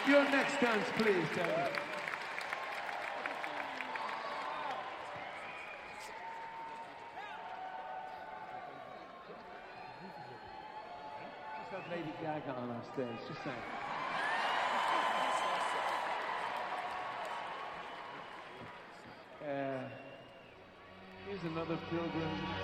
Your next dance, please, Terry. Let's have Lady Gaga on our stage, just saying. Here's another pilgrim.